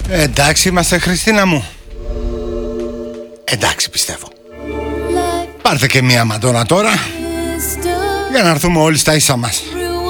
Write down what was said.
Εντάξει είμαστε, Χριστίνα μου. Εντάξει πιστεύω. Πάρτε και μία Μαντόνα τώρα, για να έρθουμε όλοι στα ίσα μας.